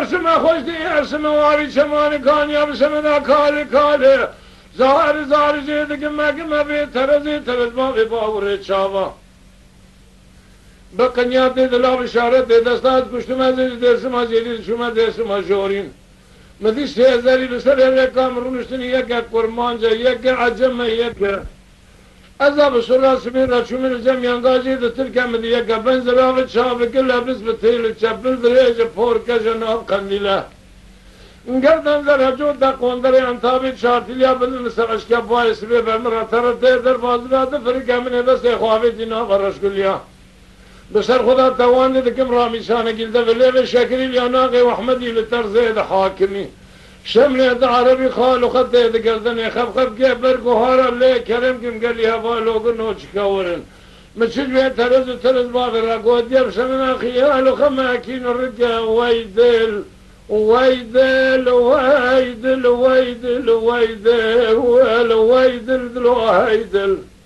اسم خوشتی اسم واری چمانی کانیا بسمنا کالی کالی زهر زهر زید گمه بی ترزی ترزما بی باوری چاوا بقنیات دی دلا بشارت دی دستات کشتم از درسم از یلی شما درسم از جورین مدی 3000 لسر یک کامرونشتنی یک کرمانجا یک عجم یک عذاب سرا سمين رشومين جميعا قاجي تلك مدي یک بنزلا بتشاب كلها بس بتيل تشبل دريج فور كجناب قنديله قردن ذر هجود قندري انتابي شارتيليا بن سرش كباي سبب امر ترى در بازرات فريق من بس خوافي دينا برش كليا بسر خدا تواني دكم رامي شان قلت بلي شكري لياناقي واحمدي لترزيد حاكمي شملت عربي خالو خد قردن خب كبر قهار اللي كرم كم قال لي هبا لوغ نوش كورن مشج بيه ترز باغ راقود يب شمنا خيالو خماكين الرقا ويدل ويدل ويدل ويدل ويدل ويدل ويدل ويدل